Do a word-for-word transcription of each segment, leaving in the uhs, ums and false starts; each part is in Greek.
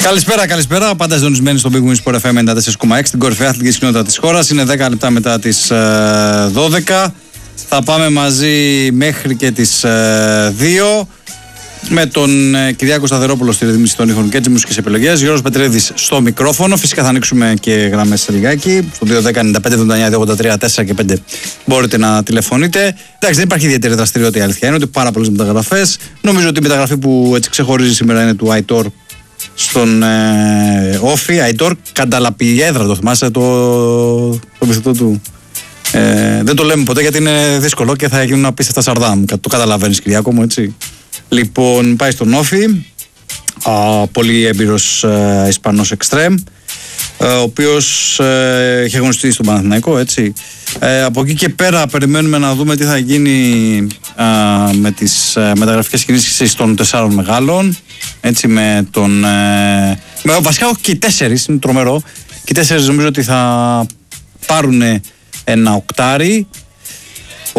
Καλησπέρα, καλησπέρα. Πάντα συντονισμένοι στο Big Win Sport εφ εμ ενενήντα τέσσερα κόμμα έξι, την κορυφαία αθλητική κοινότητα της χώρας. Είναι δέκα λεπτά μετά τις ε, δώδεκα. Θα πάμε μαζί μέχρι και τις ε, δύο. Με τον ε, Κυριάκο Σταθερόπουλο στη ρυθμίση των ήχων και τις μουσικές επιλογές. Γιώργος Πετρέδης στο μικρόφωνο. Φυσικά θα ανοίξουμε και γραμμές σε λιγάκι. Στο δύο δέκα ενενήντα πέντε εβδομήντα εννιά ογδόντα τρία τέσσερα και πέντε μπορείτε να τηλεφωνείτε. Εντάξει, δεν υπάρχει ιδιαίτερη δραστηριότητα, η αλήθεια είναι ότι πάρα πολλές μεταγραφές. Νομίζω ότι η μεταγραφή που έτσι ξεχωρίζει σήμερα είναι του Αϊτόρ στον ε, Όφη. Αϊτόρ Κανταλαπιέδρα, το θυμάσαι το, το μυθιτό του. Ε, δεν το λέμε ποτέ γιατί είναι δύσκολο και θα γίνουν απίστευτα σαρδάμ. Το καταλαβαίνεις, Κυριάκο μου, έτσι. Λοιπόν, πάει στον Όφη. Α, πολύ έμπειρος ε, Ισπανός εξτρέμ, ε, ο οποίος ε, έχει αγωνιστεί στον Παναθηναϊκό, έτσι. Ε, από εκεί και πέρα περιμένουμε να δούμε τι θα γίνει ε, με τις ε, μεταγραφικές κινήσεις των τεσσάρων μεγάλων, έτσι, με τον ε, με, βασικά όχι και οι τέσσερις, είναι τρομερό, και οι τέσσερις νομίζω ότι θα πάρουν ένα οκτάρι. Ο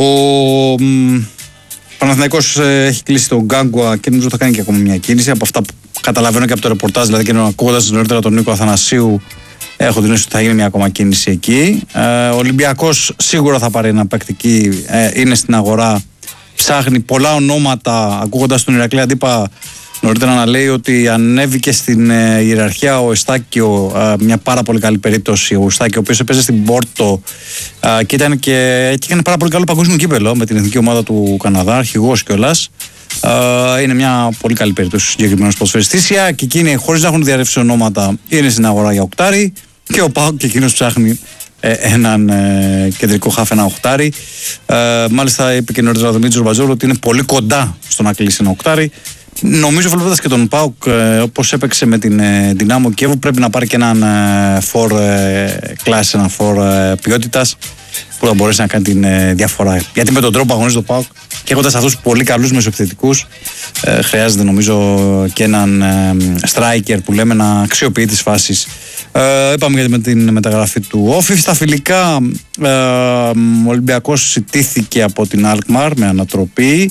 Παναθηναϊκός ε, έχει κλείσει τον Γκάγκουα και νομίζω θα κάνει και ακόμα μια κίνηση. Από αυτά που καταλαβαίνω και από το ρεπορτάζ, δηλαδή, και ακούγοντας νωρίτερα τον Νίκο Αθανασίου, έχω την αίσθηση ότι θα γίνει μια ακόμα κίνηση εκεί. Ε, ο Ολυμπιακός σίγουρα θα πάρει ένα παίκτη εκεί, ε, είναι στην αγορά, ψάχνει πολλά ονόματα. Ακούγοντας τον Ηρακλή Αντίπα νωρίτερα να λέει ότι ανέβηκε στην ε, ιεραρχία ο Εστάκιο, ε, μια πάρα πολύ καλή περίπτωση. Ο Εστάκιο, ο οποίος έπαιζε στην Πόρτο ε, και, ήταν και, και έκανε πάρα πολύ καλό παγκόσμιο κύπελο με την εθνική ομάδα του Καναδά, αρχηγός κιόλας. Uh, είναι μια πολύ καλή περίπτωση συγκεκριμένος ποδοσφαιριστής. Και εκείνοι, χωρίς να έχουν διαρρεύσει ονόματα, είναι στην αγορά για οκτάρι. Και ο ΠΑΟΚ και εκείνος ψάχνει ε, έναν ε, κεντρικό χάφ, ένα οκτάρι. Uh, μάλιστα είπε και νωρίτερα ο Δημήτρης Ρομπατζόγλου ότι είναι πολύ κοντά στο να κλείσει ένα οκτάρι. Νομίζω, βλέποντας και τον ΠΑΟΚ ε, όπως έπαιξε με την ε, Δυνάμο Κιέβου, πρέπει να πάρει και έναν ε, φορ ε, κλάση, έναν φορ ε, ποιότητας, που θα μπορέσει να κάνει την ε, διαφορά. Γιατί με τον τρόπο που αγωνίζει το ΠΑΟΚ και έχοντας αυτούς πολύ καλούς μεσοεπιθετικούς, ε, χρειάζεται νομίζω και έναν ε, striker που λέμε να αξιοποιεί τις φάσεις. Ε, είπαμε για την μεταγραφή του Όφη. Στα φιλικά, ε, ο Ολυμπιακός συντήθηκε από την Αλκμαρ με ανατροπή.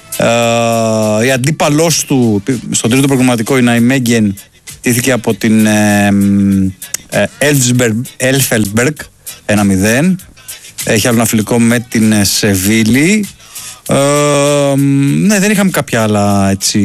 Ε, η αντίπαλός του στο τρίτο προγραμματικό, η Ναϊμέγγεν, συντήθηκε από την ε, ε, Έλφελμπεργκ ένα μηδέν. Έχει άλλο ένα φιλικό με την Σεβίλη. Ε, ναι, δεν είχαμε κάποια άλλα, έτσι,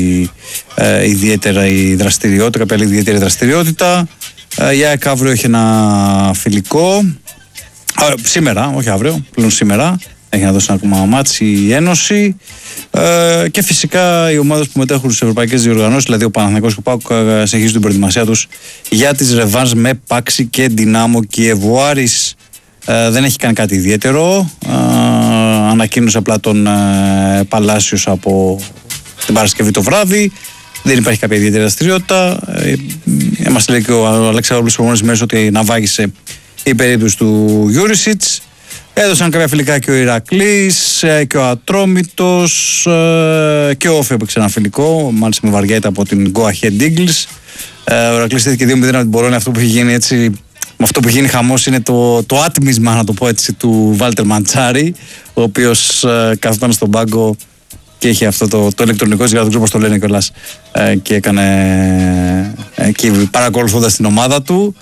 ε, ιδιαίτερα η δραστηριότητα, κάποια άλλη ιδιαίτερη δραστηριότητα. Ε, η ΑΕΚ αύριο έχει ένα φιλικό. Ε, σήμερα, όχι αύριο, πλέον σήμερα. Έχει να δώσει ένα ακόμα μάτς η Ένωση. Ε, και φυσικά οι ομάδες που μετέχουν στις ευρωπαϊκές διοργανώσεις, δηλαδή ο Παναθηναϊκός και ο ΠΑΟΚ, συνεχίζουν την προετοιμασία τους για τις ρεβάνς με Πάξη και Δυνάμο Κιέβου. Ο Άρης ε, δεν έχει κάνει κάτι ιδιαίτερο. Ε, ανακοίνωσε απλά τον ε, Παλάσιος από την Παρασκευή το βράδυ. Δεν υπάρχει κάποια ιδιαίτερη δραστηριότητα. Ε, ε, μας λέει και ο Αλέξανδρος προηγούμενες μέρες ότι ναυάγησε η περίπτωση του Γιούρισιτς. Έδωσαν κάποια φιλικά και ο Ηρακλής και ο Ατρόμητος και ο Όφη έπαιξε ένα φιλικό, μάλιστα με βαριέτα από την Go Ahead Eagles. Ο Ηρακλής στήθηκε δύο μηδέν από την Πολώνια. Αυτό που έχει γίνει, έτσι, με αυτό που έχει γίνει χαμός είναι το, το άτμισμα, να το πω έτσι, του Βάλτερ Μαντσάρη, ο οποίος καθόταν στον πάγκο και είχε αυτό το, το ηλεκτρονικό ζυγάρι, δεν ξέρω πώς το λένε κιόλας, και έκανε και παρακολουθώντας την ομάδα του.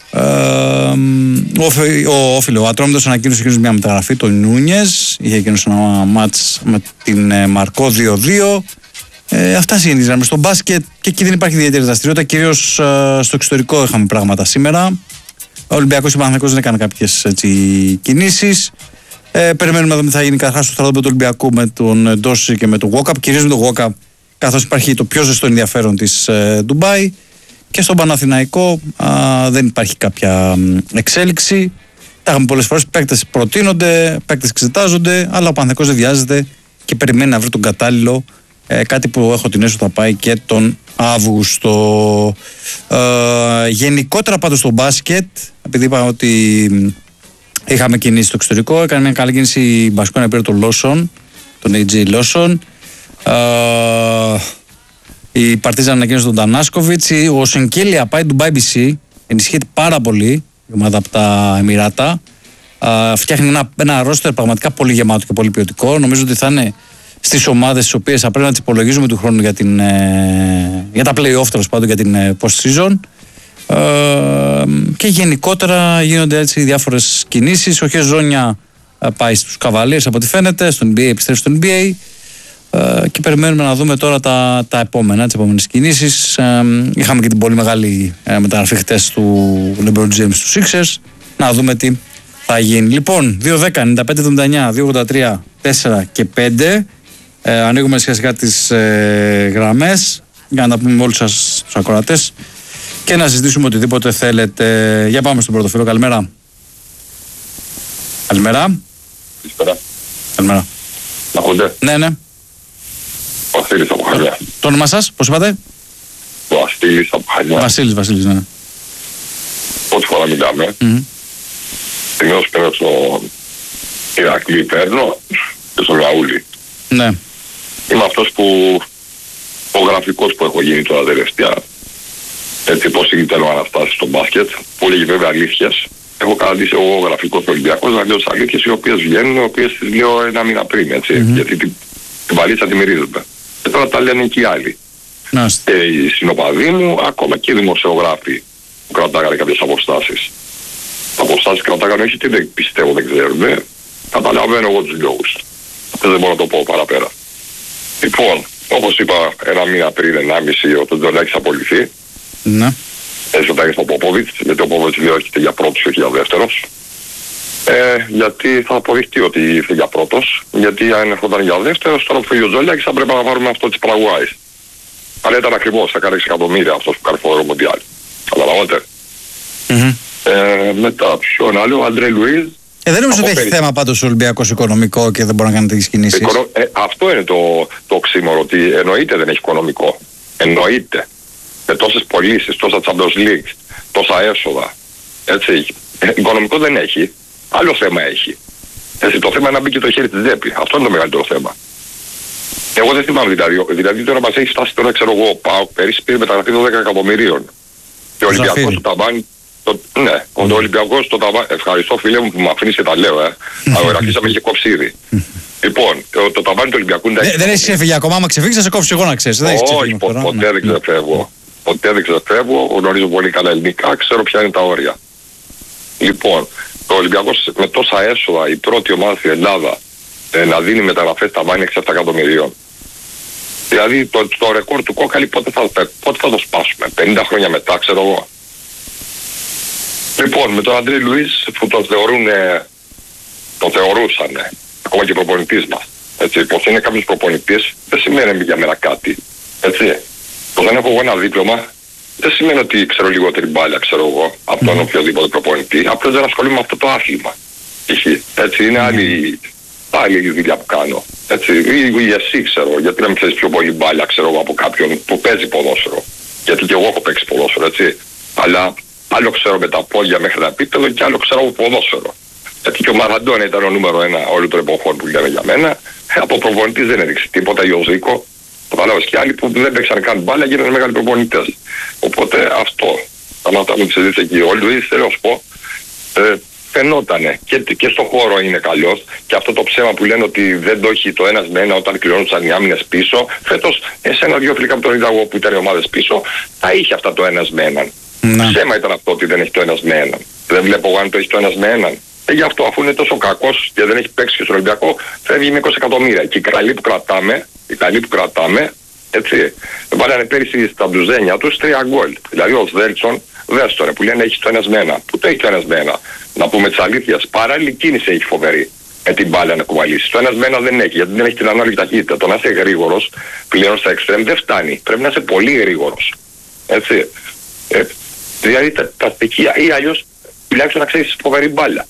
Ο Όφιλο, ο Ατρόμητος ανακοίνωσε εκείνος μια μεταγραφή, το Νούνιες. Είχε εκείνος ένα μάτς με την Μαρκό δύο δύο. ε, Αυτά συγκεντρίζαμε στο μπάσκετ και εκεί δεν υπάρχει ιδιαίτερη δραστηριότητα. Κυρίως ε, στο εξωτερικό είχαμε πράγματα σήμερα. Ο Ολυμπιακός και ο Παναθηναϊκός δεν έκανε κάποιες, έτσι, κινήσεις. ε, Περιμένουμε να δούμε τι θα γίνει καταρχάς στο στρατόπεδο του Ολυμπιακού με τον Ντόση και με τον Γουόκαπ. Κυρίως με τον Γουόκαπ, καθώς υπάρχει το πιο ζεστό ενδιαφέρον της ε, Ντουμπάι. Και στον Παναθηναϊκό α, δεν υπάρχει κάποια εξέλιξη. Τα είχαμε πολλές φορές. Παίκτες προτείνονται, παίκτες εξετάζονται, αλλά ο Παναθηναϊκός δεν βιάζεται και περιμένει να βρει τον κατάλληλο. Ε, κάτι που έχω την αίσθηση θα πάει και τον Αύγουστο. Ε, γενικότερα πάντως στο μπάσκετ, επειδή είπα ότι είχαμε κινήσει στο εξωτερικό, έκανε μια καλή κίνηση η Μπασκόνια, πήρε τον Λόσον, τον έι τζέι Λόσον. Ε, Η Παρτίζαν ανακοίνωσε τον Τανάσκοβιτς. Ο Σενκέλια πάει του μπάι μπι σι. Ενισχύεται πάρα πολύ η ομάδα από τα Εμιράτα. Α, φτιάχνει ένα, ένα ρόστερ πραγματικά πολύ γεμάτο και πολύ ποιοτικό. Νομίζω ότι θα είναι στις ομάδες τις οποίες θα πρέπει να τις υπολογίζουμε του χρόνου για, την, ε, για τα play-off, τέλος πάντων, για την ε, post-season. Ε, και γενικότερα γίνονται έτσι διάφορες κινήσεις. Ο Χεζόνια ε, πάει στους Cavaliers από ό,τι φαίνεται, στον N B A, επιστρέφει στον N B A. Ε, και περιμένουμε να δούμε τώρα τα, τα επόμενα, τις επόμενες κινήσεις. Ε, είχαμε και την πολύ μεγάλη ε, μεταγραφή χτες του LeBron James στους Sixers. Να δούμε τι θα γίνει. Λοιπόν, δύο δέκα, ενενήντα πέντε εβδομήντα εννιά, δύο ογδόντα τρία, τέσσερα και πέντε. Ε, ανοίγουμε σιγά σιγά τις ε, γραμμές για να τα πούμε με όλους σας τους ακροατές και να συζητήσουμε οτιδήποτε θέλετε. Για πάμε στον πρώτο φίλο. Καλημέρα. Καλημέρα. Καλημέρα. Καλημέρα. Να ακούτε. Ναι, ναι. Βασίλης από Χαλιά. Το όνομα σας, πώς είπατε? Βασίλης από Χαλιά. Βασίλης, Βασίλης, ναι. Πρώτη φορά μιλάμε. Mm-hmm. Στιγμός πέρα στο Ηρακλή παίρνω και στο Ραούλη. Ναι. Είμαι αυτός που, ο γραφικός που έχω γίνει τώρα τελευταία. Έτσι πώς γίνεται ο Αναστάσης στο μπάσκετ, που λέγει βέβαια αλήθειες. Έχω καταντήσει εγώ γραφικός Ολυμπιακός να λέω τις αλήθειες οι οποίες βγαίνουν, οι οποίες τις λέω ένα μήνα πριν, έτσι. Mm-hmm. Γιατί την, την βαλίτσα τη μυρίζουμε. Και τώρα τα λένε και οι άλλοι. Mm-hmm. Και οι συνοπαδοί μου, ακόμα και οι δημοσιογράφοι που κρατάγανε κάποιες αποστάσεις. Τα αποστάσεις κρατάγανε όχι τι δεν πιστεύω, δεν ξέρουμε. Καταλαβαίνω εγώ τους λόγους. Αυτό δεν μπορώ να το πω παραπέρα. Λοιπόν, όπως είπα ένα μήνα πριν, ενάμιση, ο Τζολάκης θα απολυθεί. Ναι. Έτσι όταν στο Πόποβιτς, γιατί ο Πόποβιτς λέει έρχεται για πρώτος και όχι για δεύτερος. Ε, γιατί θα αποδειχτεί ότι ήρθε για πρώτος, γιατί αν έρχονταν για δεύτερος, τώρα που φύγει ο Τζολάκης θα πρέπει να πάρουμε αυτό της Παραγουάης. Αλλά ήταν ακριβώς, θα κάνει έξι εκατομμύρια αυτός που κάνει φορό Μοντιάλ. Καταλαβαίνετε. Mm-hmm. Ε, μετά ποιον άλλο, ο Αντρέ Λουίζ. Ε, δεν νομίζω ότι έχει θέμα πάντως ο Ολυμπιακός οικονομικό και δεν μπορεί να κάνει τέτοιες κινήσεις. Οικονο... Ε, αυτό είναι το, το οξύμορο, ότι εννοείται δεν έχει οικονομικό. Εννοείται. Με τόσες πωλήσεις, τόσα Champions League, τόσα έσοδα. Έτσι. Ε, οικονομικό δεν έχει. Άλλο θέμα έχει. Έτσι, το θέμα είναι να μπει και το χέρι της τσέπη. Αυτό είναι το μεγαλύτερο θέμα. Εγώ δεν θυμάμαι δηλαδή. Δηλαδή τώρα μας έχει φτάσει τώρα, ξέρω εγώ, πάω πέρυσι πήρε μεταγραφή δώδεκα εκατομμυρίων. Και ο Ολυμπιακός του ταβάνι. Το, ναι, ο mm. Ολυμπιακός το ταβάνι. Ευχαριστώ φίλε μου που με αφήνεις και τα λέω, ε. Αλλά ο Ηρακλής θα με είχε κόψει ήδη. Λοιπόν, το, το ταβάνι του Ολυμπιακού είναι. Δεν έχει ξεφύγει ακόμα. Άμα ξεφύγει, θα σε κόψει εγώ να ξέρει. Όχι, ποτέ δεν ξεφεύγω. Ποτέ δεν ξεφεύγω. Γνωρίζω πολύ καλά ελληνικά, ξέρω ποια είναι τα όρια. Λοιπόν, ο Ολυμπιακός με τόσα έσοδα, η πρώτη ομάδα στην Ελλάδα ε, να δίνει μεταγραφές ταβάνι έξι επτά εκατομμυρίων. Δηλαδή το, το ρεκόρ του Κόκαλη πότε θα, πότε θα το σπάσουμε, πενήντα χρόνια μετά, ξέρω εγώ. Λοιπόν, με τον Αντρέ Λουίς που τον θεωρούν, τον θεωρούσαν, ακόμα και προπονητής μας. Έτσι, πως είναι κάποιος προπονητής δεν σημαίνει για μένα κάτι. Έτσι, πως δεν έχω εγώ ένα δίπλωμα δεν σημαίνει ότι ξέρω λιγότερη μπάλια, ξέρω εγώ, από τον mm. οποιοδήποτε προπονητή. Απλώς δεν ασχολούμαι με αυτό το άθλημα. Έτσι, είναι άλλη, άλλη δουλειά που κάνω. Έτσι, ή, ή εσύ ξέρω, γιατί να μην ξέρεις πιο πολύ μπάλια, ξέρω εγώ, από κάποιον που παίζει ποδόσφαιρο. Γιατί και εγώ έχω παίξει ποδόσφαιρο, έτσι. Αλλά άλλο ξέρω με τα πόδια μέχρι ένα επίπεδο και άλλο ξέρω από ποδόσφαιρο. Γιατί και ο Μαραντόνα ήταν ο νούμερο ένα όλων των εποχών που λένε για μένα. Από προπονητής δεν έδειξε τίποτα, ή ο Ζήκο. Καταλάβεις, και άλλοι που δεν παίξαν καν μπάλια γίνανε μεγάλοι προπονητές. Οπότε αυτό. Σταματάμε τη συζήτηση εκεί. Ο Λουίς, θέλω να σου πω, ε, φαινότανε και, και στο χώρο είναι καλός. Και αυτό το ψέμα που λένε ότι δεν το έχει το ένας με ένα όταν κληρώνονταν οι άμυνες πίσω. Φέτος, σε ένα-δυο φιλικά που τον είδα εγώ που ήταν οι ομάδες πίσω, τα είχε αυτά το ένας με έναν. Mm. Ψέμα ήταν αυτό ότι δεν έχει το ένας με έναν. Δεν βλέπω εγώ αν το έχει το ένας με έναν. Ε, γι' αυτό, αφού είναι τόσο κακός και δεν έχει παίξει και στον Ολυμπιακό, φεύγει με είκοσι εκατομμύρια. Και οι καλοί που κρατάμε, οι καλοί που κρατάμε, έτσι, βάλανε πέρυσι στα μπλουζένια τους τρία γκολ. Δηλαδή ο Σβέλτσον, δες τώρα, που λένε έχει το ένας με ένα. Που το έχει το ένας με ένα. Να πούμε τις αλήθειες, παράλληλη κίνηση έχει φοβερή. Με την μπάλα να κουβαλήσει. Το ένας με ένα δεν έχει, γιατί δεν έχει την ανάλογη ταχύτητα. Το να είσαι γρήγορος πλέον στα εξτρέμ δεν φτάνει. Πρέπει να είσαι πολύ γρήγορος. Έτσι. Ε, δηλαδή τα, τα στοιχεία ή αλλιώς τουλάχιστον να ξέρεις φοβερή μπάλα.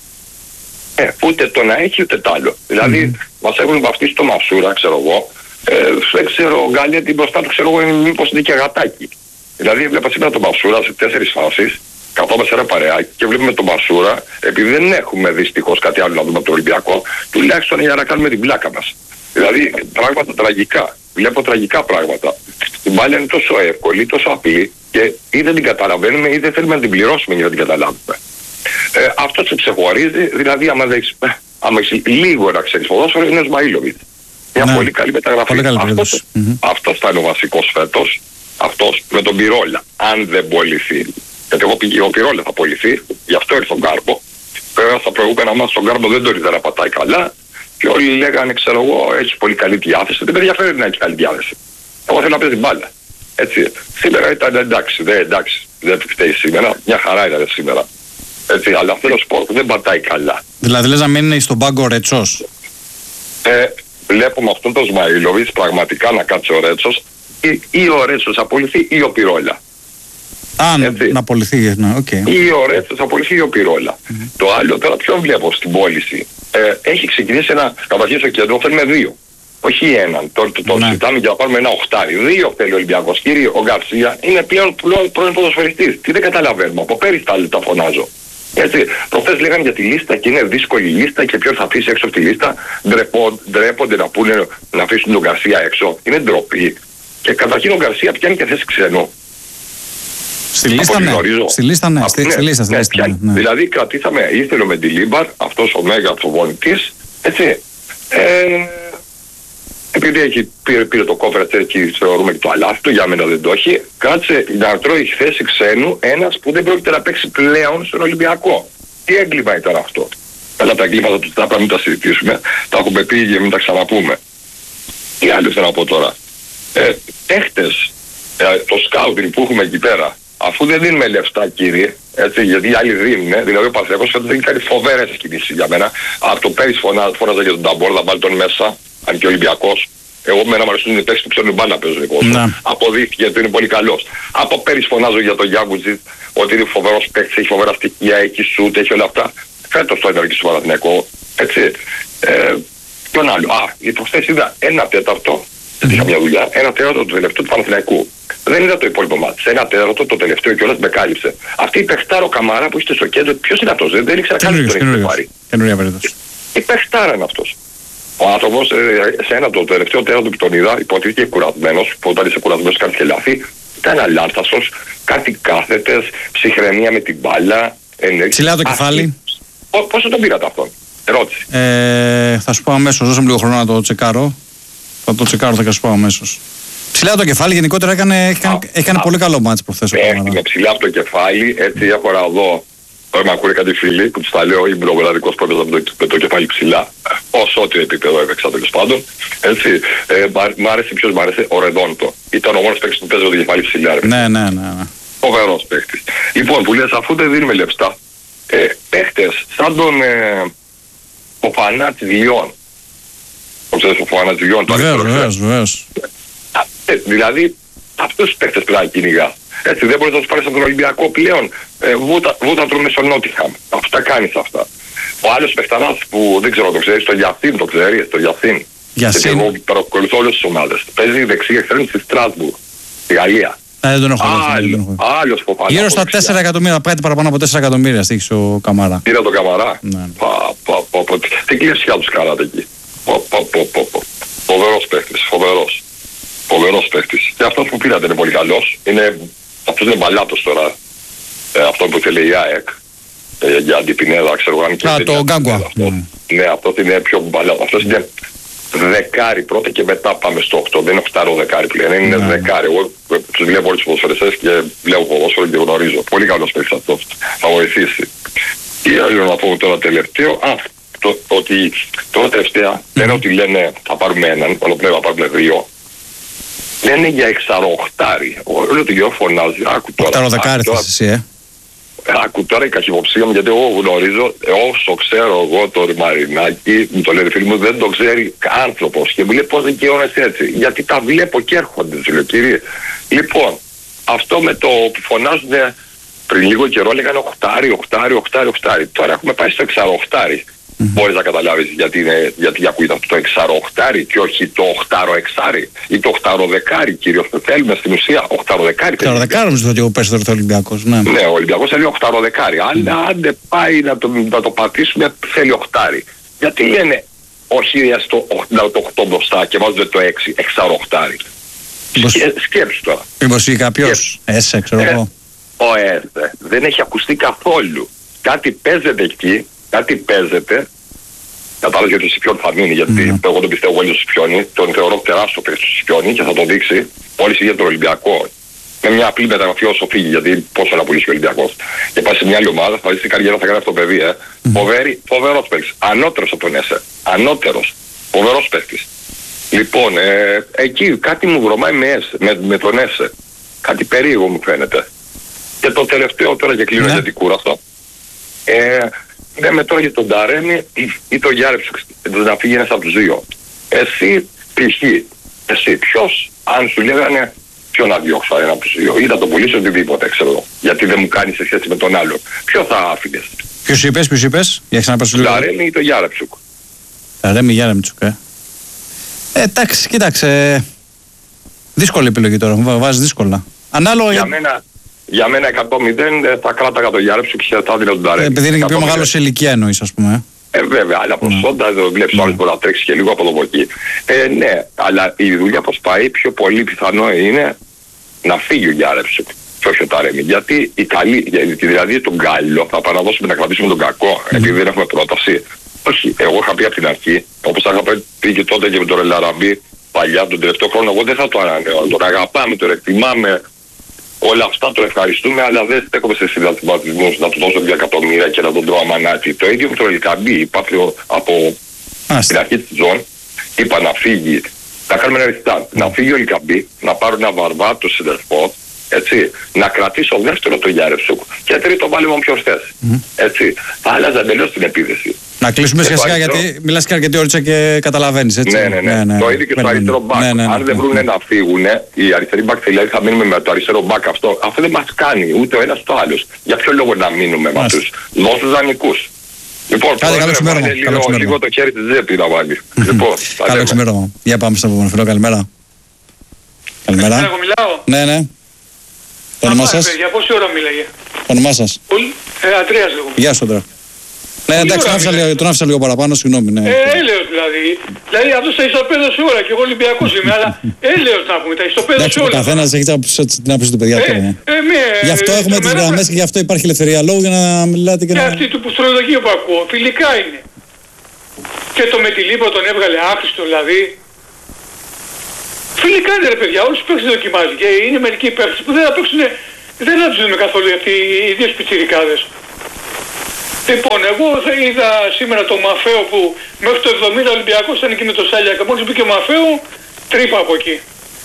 Ε, ούτε το να έχει ούτε το άλλο. Δηλαδή mm. μας έχουν βαφτίσει το Μασούρα, ξέρω εγώ. Ε, δεν ξέρω, ο Γκάλια την μπροστά του ξέρω εγώ μήπως είναι και γατάκι. Δηλαδή έβλεπα σήμερα τον Μασούρα σε τέσσερις φάσεις, καθόμαστε ένα παρεάκι και βλέπουμε τον Μασούρα, επειδή δεν έχουμε δυστυχώς κάτι άλλο να δούμε από το Ολυμπιακό, τουλάχιστον για να κάνουμε την πλάκα μας. Δηλαδή πράγματα τραγικά. Βλέπω τραγικά πράγματα. Η μπάλια είναι τόσο εύκολη, τόσο απλή και ή δεν την καταλαβαίνουμε ή δεν θέλουμε να την πληρώσουμε για να την καταλάβουμε. Ε, αυτό σε ξεχωρίζει, δηλαδή άμα, δεις, άμα έχεις λίγο να ξέρεις ποδόσφαιρο είναι ο Σμαΐλοβιτς. Μια ναι. πολύ καλή μεταγραφή. Πολύ καλή αυτός, mm-hmm. αυτός θα είναι ο βασικός φέτος. Αυτός με τον Πυρόλα. Αν δεν πωληθεί. Γιατί εγώ πήγε ο Πυρόλα θα πωληθεί. Γι' αυτό ήρθε ο Γκάρμπο. Βέβαια στα προηγούμενα μας τον Γκάρμπο δεν το είδε να πατάει καλά. Και όλοι λέγανε, ξέρω εγώ, έχει πολύ καλή διάθεση. Δεν με ενδιαφέρει να έχει καλή διάθεση. Εγώ θέλω να παίζει μπάλα. Έτσι. Σήμερα ήταν εντάξει, δεν εντάξει. Δεν φταίει σήμερα. Μια χαρά ήταν σήμερα. Έτσι. Αλλά αυτό το σπορ δεν πατάει καλά. Δηλαδή λες να μείνει στον πάγκο ο Ρέτσος. Ε, βλέπουμε αυτόν τον Σμαΐλοβιτς πραγματικά να κάτσει ο Ρέτσος ή, ή ο Ρέτσος απολυθεί ή ο Πυρόλα. Αν έτσι. Να απολυθεί, ναι, οκ. Okay. Ή ο Ρέτσος απολυθεί ή ο Πυρόλα. Mm-hmm. Το άλλο τώρα ποιον βλέπω στην πώληση. Ε, έχει ξεκινήσει ένα, καταρχήν στο κέντρο θέλουμε δύο. Όχι έναν. Τώρα το, το ναι. συζητάμε για να πάρουμε ένα οχτάρι. Δύο θέλει ο Ολυμπιακός. Κύριε, ο Γκαρσία είναι πλέον πρώην ποδοσφαιριστής. Τι δεν καταλαβαίνουμε. Από πέρυσι τα, τα φωνάζω. Έτσι, προχθές λέγανε για τη λίστα και είναι δύσκολη λίστα και ποιος θα αφήσει έξω από τη λίστα. Ντρεπό, ντρέπονται να πούνε να αφήσουν τον Γκαρσία έξω. Είναι ντροπή. Και καταρχήν ο Γκαρσία πιάνει και θέση ξένου. Στη λίστα ναι. Στη λίστα ναι. Στη, ναι, στη λίστα, στη ναι, λίστα, ναι, ναι. Δηλαδή κρατήσαμε, ήθελε με τη Λίμπαρ, αυτός ο μέγα προπονητής, έτσι. Ε, επειδή έχει, πήρε, πήρε το κόφερ και θεωρούμε και το αλάθη του, για μένα δεν το έχει, κάτσε να τρώει θέση ξένου ένας που δεν πρόκειται να παίξει πλέον στον Ολυμπιακό. Τι έγκλημα ήταν αυτό. Αλλά τα εγκλήματα του θα μην τα συζητήσουμε, τα έχουμε πει και μην τα ξαναπούμε. Τι άλλο θέλω να πω τώρα. Ε, παίχτες, ε, το σκάουτινγκ που έχουμε εκεί πέρα, αφού δεν δίνουμε λεφτά κύριε, έτσι, γιατί οι άλλοι δίνουν, δηλαδή ο Παναθηναϊκός φέτος έχει κάνει φοβέρες κινήσεις για μένα. Από το πέρυσι φώναζα για τον Ταμπόρ, θα βάλει τον μέσα, αν και ο Ολυμπιακός. Εγώ με ένα μου αρέσουν οι παίκτες που ξέρουν μπάλα να παίζουν κόσμο. Αποδείχθηκε ότι είναι πολύ καλός. Από πέρυσι φωνάζω για τον Γιάνγκουτζιτ, ότι είναι φοβερός παίκτης, έχει φοβερά στοιχεία, έχει σούτ, έχει όλα αυτά. Φέτος το έδωκε στο Παναθηναϊκό, έτσι. Ε, ποιον άλλο. Α, η προχθές είδα ένα τέταρτο, δεν είχα μια δουλειά, ένα τέταρτο του τελευταίου του Παναθηναϊκού. Δεν είδα το υπόλοιπο μάτι. Σε ένα τέταρτο το τελευταίο κιόλας με κάλυψε. Αυτή η παιχτάρο Καμαρά που είστε στο κέντρο, ποιος είναι αυτός, δεν, δεν ήξερα καν ότι τον έχει πάρει. Καινούργια περίπτωση. Η παιχτάρα είναι αυτός. Ο άνθρωπος ε, σε ένα το τελευταίο τέταρτο που τον είδα, υποτίθεται κουρασμένος, που όταν είσαι κουρασμένος κάνεις και λάθη, ήταν αλάρθασος, κάτι κάθετες, ψυχραιμία με την μπάλα. Ε, ψηλά το κεφάλι. Πόσο τον πήρατε αυτόν, ερώτηση. Ε, θα σου πω αμέσως, δώσαμε λίγο χρόνο να το τσεκάρω. Θα το τσεκάρω, θα σου πω αμέσως. Ψηλά το κεφάλι, γενικότερα έκανε, έκανε, έκανε πολύ καλό μάτς προχθές. Έχει ψηλά από το κεφάλι, έτσι έχω να δω. Τώρα με ακούνε κάτι φίλοι που τους τα λέω, ήμουν ο μοναδικός που έπαιζα με το, με το κεφάλι ψηλά. Όσο ό,τι επίπεδο έπαιξα τέλος πάντων. Έτσι, ε, μ' άρεσε, ποιος μ' άρεσε, ο Ρεδόντο. Ήταν ο μόνος παίκτης που παίζει με το κεφάλι ψηλά. Ρε. Ναι, ναι, ναι. ναι. Φοβερός παίκτης. Λοιπόν, που λες, αφού δεν δίνουμε λεφτά, ε, παίκτες σαν τον ε, ο Φανάτης Λιόν. Ο ξέρεις ο Φανάτης Λιόν. Βεβαίως, βεβαίως, βεβαίως. Ε, δηλαδή, αυτούς τους παίκτες πρέπει να κυνηγά. Έτσι, δεν μπορείς να τους πάρεις από τον Ολυμπιακό πλέον. Ε, βούτα, βούτα τρώμε στο Νότιχαμ. Αυτά κάνεις αυτά. Ο άλλος παιχταράς που δεν ξέρω το ξέρεις, το Γιαθίν το ξέρεις, το Γιαθίν. Γιαθίν. Γιατί εγώ παρακολουθώ όλες τις ομάδες. Παίζει δεξί εξτρέμ στη Στράσμπουργκ, στη Γαλλία. Ε, δεν τον έχω δει. Άλλος Φοφανά. Γύρω στα τέσσερα εκατομμύρια, κάτι παραπάνω από τέσσερα εκατομμύρια στήχησε ο Καμαρά. Πήρα τον Καμαρά. Ναι. Πα, πα, πα, πα. Τι κλεισιά τους καράτε εκεί. Πα, πα, πα, πα, πα. Φοβερός παίχτης, φοβερός. Φοβερός παίχτης. Και αυτός που πήρατε είναι πολύ καλός. Είναι, αυτός είναι μπαλάτος τώρα. Ε, αυτό που θέλει η ΑΕΚ. Ε, για αντιπινέδα, ξέρω αν και... Α, το Γκάγκουα. Ναι, αυτός είναι πιο μπαλάτος. Αυτός είναι δεκάρι πρώτα και μετά πάμε στο οκτώ. Δεν είναι οκτάρο δεκάρι πλέον. Είναι ναι. δεκάρι. Εγώ τους βλέπω όλους τους ποδοσφαιριστές και βλέπω ποδόσφαιρο και γνωρίζω. Πολύ καλός παίκτης αυτός. Θα βοηθήσει. Τι άλλο να πω τώρα τελευταίο. Α, το, ότι τώρα τελευταία mm. λένε ότι λένε θα πάρουμε έναν, όλο πλέον θα πάρουμε δύο. Λένε για εξαροχτάρι. Όλο το γιο φωνάζει. Άκου τώρα. Οκταροδεκάρι θες εσύ, ε. Άκου τώρα η καχυποψία μου, γιατί εγώ γνωρίζω, όσο ξέρω εγώ το Μαρινάκι, μου το λένε φίλοι μου, δεν το ξέρει άνθρωπος. Και μου λέει πώς δικαιώνεσαι έτσι. Γιατί τα βλέπω και έρχονται, του λέω κύριε. Λοιπόν, αυτό με το που φωνάζουν πριν λίγο καιρό λέγανε οχτάρι, οχτάρι, οχτάρι, οχτάρι. Τώρα έχουμε πάει στο εξαροχτάρι. Mm-hmm. Μπορείς να καταλάβεις γιατί, είναι, γιατί ακούγεται αυτό το εξαροχτάρι και όχι το οχτάρο-εξάρι ή το οχτάρο-δεκάρι, κύριος. Θέλουμε στην ουσία οχτάρο-δεκάρι. Οχτάρο-δεκάρι νομίζω ότι ο πέσει τώρα ο Ολυμπιακός. Ναι. ναι, ο Ολυμπιακός θέλει οχτάρο-δεκάρι. Mm. Αλλά αν δεν πάει να το, να το πατήσουμε, θέλει οχτάρι. Γιατί λένε όχι στο οκτώ μπροστά και βάζουν το έξι, εξαροχτάρι. Σκε, σκέψου τώρα. Μήπως ή κάποιος έσε, ξέρω εγώ. Ο έσε δεν έχει ακουστεί καθόλου. Κάτι παίζεται εκεί. Κάτι παίζεται Κατάλαβε γιατί ο Σιπιόνι θα μείνει. Γιατί mm. εγώ τον πιστεύω πολύ ο Σιπιόνι, τον θεωρώ τεράστιο παίκτη του Σιπιόνι και θα το δείξει μόλις είχε τον Ολυμπιακό. Με μια απλή μεταγραφή όσο φύγει, γιατί πόσο να πουλήσει ο Ολυμπιακός. Και πάει σε μια άλλη ομάδα, θα δει τι καριέρα θα κάνει αυτό το παιδί. Ε. Mm. Φοβερή, φοβερός παίκτης. Ανώτερος από τον Έσε. Ανώτερος. Φοβερός παίκτης. Λοιπόν, ε, εκεί κάτι μου βρωμάει με, με, με τον Έσε. Κάτι περίεργο μου φαίνεται. Και το τελευταίο τώρα και κλείνω yeah. γιατί κούραστο. Ε, λέμε τώρα για τον Ταρέμι ή τον Γιάρεψο να φύγει ένας από τους δύο. Εσύ π.χ. Εσύ ποιος, αν σου λέγανε ποιο να διώξω ένα από τους δύο ή να τον πουλήσω οτιδήποτε, ξέρω. Γιατί δεν μου κάνει σε σχέση με τον άλλο. Ποιο θα άφηνες? Ποιος είπες, ποιος είπες? Για ξαναπες λίγο. Ταρέμι ή τον Γιάρεψουκ. Ταρέμι ή Γιάρεψουκ, ε. Ε, εντάξει, κοίταξε. Δύσκολη επιλογή τώρα, μου βάζει δύσκολα. Ανάλογα για... Μένα, για μένα εκατό μηδέν θα κράταγα τον Γιάρεψουκ και θα έδινα τον Ταρέμι. Ε, επειδή είναι και πιο μεγάλο σε ηλικία εννοείς, ας πούμε. Ε, βέβαια, αλλά προσόντα δεν βλέπεις άλλος μπορεί να τρέξει και λίγο από εδώ από εκεί. Ε, ναι, αλλά η δουλειά πως πάει πιο πολύ πιθανό είναι να φύγει ο Γιάρεψουκ και όχι ο Ταρέμι. Γιατί η καλή, δηλαδή τον Γκάλιο θα παραδώσουμε να κρατήσουμε τον κακό, mm. επειδή δεν έχουμε πρόταση. Όχι, εγώ είχα πει από την αρχή, όπως θα είχα πει και τότε και με τον Ελαραμπή παλιά, τον τελευταίο χρόνο, εγώ δεν θα το ανανεώ. Τον αγαπάμε, τον εκτιμάμε, όλα αυτά τον ευχαριστούμε, αλλά δεν στέκομαι σε συνδυασμούς να του δώσω δύο εκατομμύρια και να τον τρώω αμανάτι. Το ίδιο με τον Ελκαμπή, είπα από Άστε. την αρχή της ζώνη, είπα να φύγει, να κάνουμε ένα ρηστά, να φύγει ο Ελκαμπή, να πάρουν ένα βαρβάτο συνδεσμό, έτσι, να κρατήσω δεύτερο το Γιάρεψουκ και τρίτο βάλει μου ποιος θες. Mm. Έτσι, θα άλλαζα τελείως την επίδεση. Να κλείσουμε σιγά σιγά γιατί μιλάς και αρκετή ώριτσα και καταλαβαίνεις, έτσι. Ναι, ναι, ναι. ναι, ναι. Το ίδιο και στο αριστερό μπακ. Ναι, ναι, ναι, Αν δεν βρουν να φύγουν, οι αριστεροί μπακ δηλαδή θα μείνουμε με το αριστερό μπακ αυτό. Αυτό δεν μας κάνει ούτε ο ένας το άλλος. Για ποιο λόγο να μείνουμε με αυτούς? Δώσους δανεικούς. Λοιπόν, Άντε, καλό ξημέρωμα. Λίγο, λίγο το χέρι της ζέπη να βάλει. Λοιπόν, καλό ξημέρωμα. Για πάμε στο επόμενο φίλο. Καλημέρα. Καλημέρα. Εγώ μιλάω. Ναι, ναι. Το όνομά σας? Για πόση ώρα μίλαγε? Το όνομά σας? Ε, Αντρέας λέγω. Γεια σου, Αντρέα. Ναι, εντάξει, τον άφησα λίγο παραπάνω, συγγνώμη. Ναι. Ε, έλεος δηλαδή. Δηλαδή αυτός τα ισοπαίδωσε ώρα και εγώ Ολυμπιακός είμαι, αλλά έλεος να πούμε, τα ισοπαίδωσε όλα. Ο καθένας έχει την άποψη του παιδιά. Ε, ε, γι' αυτό ε, έχουμε τις γραμμές και γι' αυτό υπάρχει ελευθερία λόγου για να μιλάτε και, και να... Και αυτή του πουστρολογίου που ακούω, φιλικά είναι. Και το με τη Λίπρο τον έβγαλε άχρηστο δηλαδή. Φιλικά είναι ρε παιδιά, όλους τους παίκτες δοκιμάζει και είναι μερικοί παίκτες που δεν θα παίξουν, δεν θα τους δούμε καθόλου αυτοί οι δύο πιτσιρικάδες. Λοιπόν, εγώ θα είδα σήμερα το Μαφαίο που μέχρι το εβδομήντα Ολυμπιακός ήταν εκεί με το Σάλιακα. Μόλις μπήκε ο Μαφαίο, τρύπα από εκεί.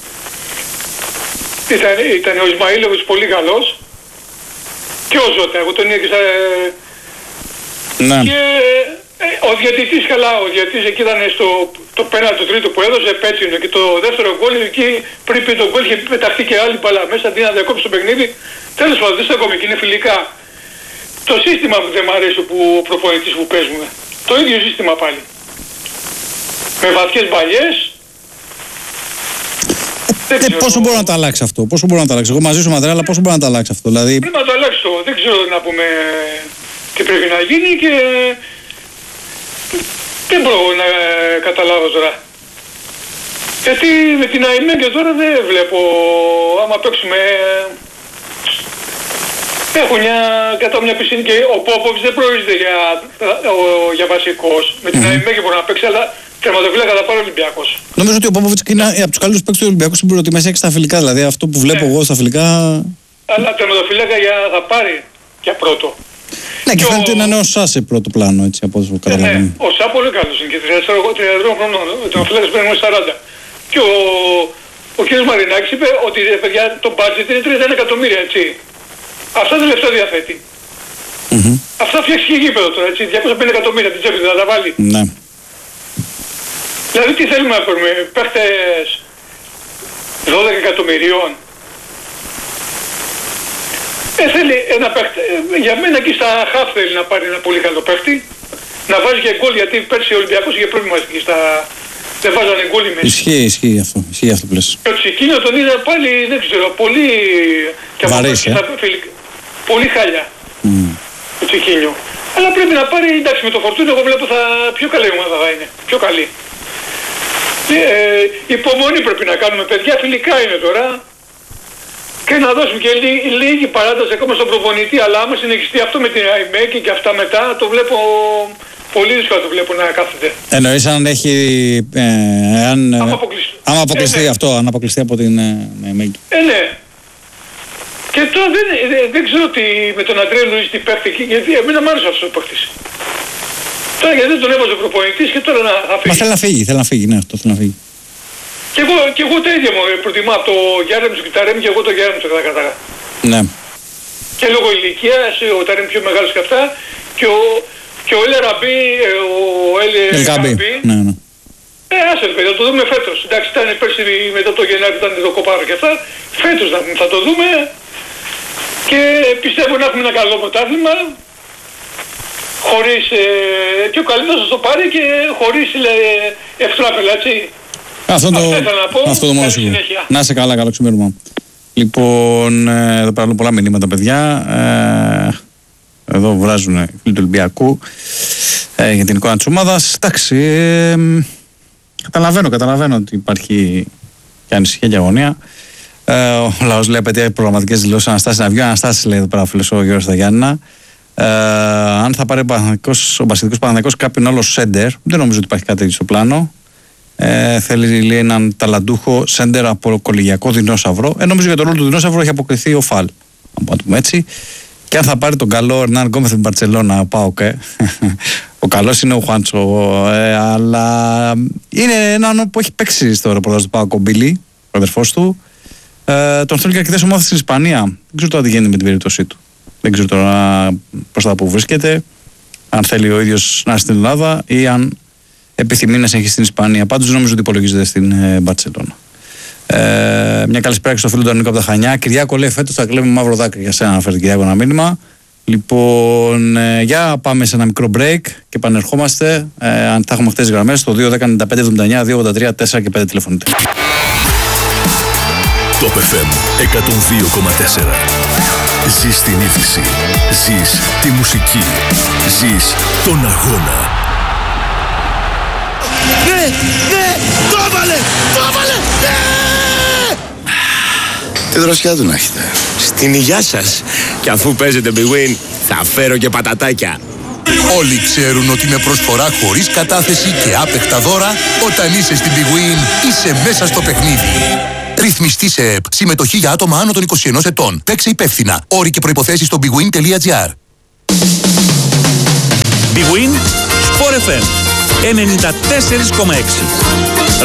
Ήταν, ήταν ο Ισμαήλοβιτς πολύ καλός και ο Ζώτα, εγώ τον είδα και στα... Ναι. Και ε, ο διαιτητής καλά, ο διαιτητής εκεί ήταν στο το πέναλτι το τρίτο που έδωσε, πέτσινο και το δεύτερο γκολ εκεί πριν πει τον γκολ είχε πεταχτεί και άλλη μπαλά μέσα αντί να διακόψει το παιχνίδι. Τέλος πάντων, δεν στέκομαι και είναι φιλικά. Το σύστημα που δεν μ' αρέσει που ο προπονητής που παίζουμε. Το ίδιο σύστημα πάλι. Με βαθιές μπαλιές. Ε, ε, πόσο μπορεί να το αλλάξει αυτό, πόσο μπορεί να το αλλάξει. Εγώ μαζί σου Μαντρέα, αλλά πόσο μπορεί να το αλλάξει αυτό. Δηλαδή... Πρέπει να το αλλάξει το. Δεν ξέρω να πούμε τι πρέπει να γίνει και δεν μπορώ να καταλάβω τώρα. Γιατί με την ΑΕΜΕ και τώρα δεν βλέπω άμα παίξουμε... Έχω μια, κατά μια πισίνη και ο Πόποβιτς δεν προορίζεται για, για βασικός. Με την mm-hmm. ΑΕΜΕ και μπορεί να παίξει, αλλά τερματοφύλακα θα πάρει ο Ολυμπιακός. Νομίζω ότι ο Πόποβιτς είναι από τους καλύτερους παίκτες του Ολυμπιακού στην προτιμασία και στα φιλικά. Δηλαδή αυτό που βλέπω ναι. εγώ στα φιλικά... Αλλά τερματοφύλακα για, θα πάρει για πρώτο. Ναι, και, και φαίνεται ο... να είναι ο Σά σε πρώτο πλάνο, έτσι, από όσο καταλαβαίνω. Ναι, ο Σά πολύ καλός είναι και τριάντα τρία χρονών, ο τερματοφύλακας παίρνει σαράντα. Και ο, ο κ. Μαρινάκης είπε ότι παιδιά το budget είναι τριάντα ένα εκατομμύρια, έτσι. Αυτά τα λεφτά διαθέτει. Mm-hmm. Αυτά φτιάξει και γήπεδο τώρα, έτσι, διακόσια πενήντα εκατομμύρια την τσέπη θα τα βάλει. Ναι. Δηλαδή τι θέλουμε να παίρνουμε, παίχτες δώδεκα εκατομμυρίων. Ε, θέλει ένα παίχτη, για μένα εκεί στα χαφ θέλει να πάρει ένα πολύ καλό παίχτη. Να βάζει και γκολ, γιατί πέρσι ο Ολυμπιακός είχε πρόβλημα εκεί στα... Δεν βάζανε γκολ μέσα. Ισχύει, ισχύει αυτό, ισχύει αυτό που λες. Και ο Τσικίνιο τον είδα πάλι, δεν ξέρω, πολύ... Βαρύς, ε. Πολύ χάλια. Mm. Ο Τσικίνιο. Αλλά πρέπει να πάρει, εντάξει, με το Φορτούνι εγώ βλέπω θα πιο καλή ομάδα θα είναι. Πιο καλή. Ε, υπομονή πρέπει να κάνουμε, παιδιά, φιλικά είναι τώρα. Και να δώσουμε και λί, λίγη παράταση ακόμα στον προπονητή, αλλά άμα συνεχιστεί αυτό με την ΑΕΜΕ και αυτά μετά, το βλέπω Πολύ δύσκολα το βλέπω να κάθεται. Εννοείς αν έχει. Ε, αν, Άμα αποκλειστεί. άμα αποκλειστεί ε, ναι. αυτό, αν αποκλειστεί από την. Ε, ναι, ε, ναι. Και τώρα δεν, δεν, δεν ξέρω τι, με τον Αντρέα Λουίς τι παίχτη, γιατί εμένα μ' άρεσε αυτός ο παίχτης. Τώρα γιατί δεν τον έβαζε ο προπονητής και τώρα να θα φύγει. Μα θέλει να φύγει, θέλει να φύγει, ναι, αυτό θέλει να φύγει. Και εγώ, και εγώ τα ίδια μου προτιμώ από το Γιάννη και τα Ρέμ και εγώ το Γιάννη του κατά. Ναι. Και λόγω ηλικίας, ο Ταρέμ πιο μεγάλος και αυτά, και ο, και ο Ελεραμπή, ο Ελεραμπή. Ναι, ναι. Ε, άσε ρε παιδί, θα το δούμε φέτος. Εντάξει, ήταν πέρσι μετά το Γενάρη που ήταν το κοπάρο και αυτά. Φέτος θα, θα το δούμε και πιστεύω να έχουμε ένα καλό πρωτάθλημα. Χωρίς, ε, και ο καλύτερος θα το πάρει και χωρίς ε, ευτράπελα, έτσι. Αυτό το, να πω, αυτό το μόνο σίγουρο. Να είσαι καλά, καλό ξημέρωμα. Λοιπόν, ε, εδώ πέρα πολλά μηνύματα, παιδιά. Ε, εδώ βράζουν οι φίλοι του Ολυμπιακού ε, για την εικόνα της ομάδας. Εντάξει, ε, καταλαβαίνω, καταλαβαίνω ότι υπάρχει και ανησυχία και αγωνία. Ε, ο λαός λέει απαιτεί προγραμματικές δηλώσεις Αναστάσεις να βγει. Αναστάσεις λέει εδώ πέρα ο φίλος ο Γιώργος Σταγιάννηνα. Ε, αν θα πάρει ο Μπασχετικός Παναθηναϊκός κάποιον άλλο σέντερ, δεν νομίζω ότι υπάρχει κάτι τέτοιο στο πλάνο. Ε, θέλει λέει, έναν ταλαντούχο σέντερ από κολεγιακό δεινόσαυρο. Ε, νομίζω για τον ρόλο του δεινόσαυρου έχει αποκριθεί ο Φαλ. Να το πούμε έτσι. Και αν θα πάρει τον καλό Ερνάν Γκόμεθ με την Μπαρτσελώνα, πάω και. Ο καλός είναι ο Χουάντσο. Ε, αλλά είναι έναν που έχει παίξει στο ρεπορτάζ του Πάο Κομπίλη, ο αδερφός του. Ε, τον θέλει και αρκετές ομάδες στην Ισπανία. Δεν ξέρω τώρα τι γίνεται με την περίπτωσή του. Δεν ξέρω τώρα προς τα που βρίσκεται. Αν θέλει ο ίδιος να είναι στην Ελλάδα ή αν επιθυμεί να συνεχίσει στην Ισπανία. Πάντως νομίζω ότι υπολογίζεται στην Μπαρτσελώνα. Ε, μια καλησπέρα και στο φίλο του Νίκο από τα Χανιά. Κυριάκο λέει φέτος θα κλέβουμε μαύρο δάκρυ. Για σένα αναφέρει Κυριάκο ένα μήνυμα. Λοιπόν, ε, για πάμε σε ένα μικρό break και επανερχόμαστε. Ε, αν θα έχουμε χτες γραμμές στο δύο δέκα ενενήντα πέντε εβδομήντα εννιά δύο ογδόντα τρία τέσσερα και πέντε τηλεφωνείτε. Top εφ εμ εκατόν δύο κόμμα τέσσερα. Ζεις την είδηση. Ζεις τη μουσική. Ζεις τον αγώνα. Ναι, ναι, το έβαλε, το έβαλε, ναι! Τι δροσιά του να έχετε. Στην υγειά σας. Και αφού παίζετε Big Win, θα φέρω και πατατάκια. Όλοι ξέρουν ότι με προσφορά χωρίς κατάθεση και άπεχτα δώρα, όταν είσαι στην Big Win, είσαι μέσα στο παιχνίδι. Ρυθμιστή σε ΕΠ. Συμμετοχή για άτομα άνω των είκοσι ενός ετών. Παίξε υπεύθυνα. Όροι και προϋποθέσεις στο bigwin τελεία gr. Big Win, Sport εφ εμ ενενήντα τέσσερα κόμμα έξι.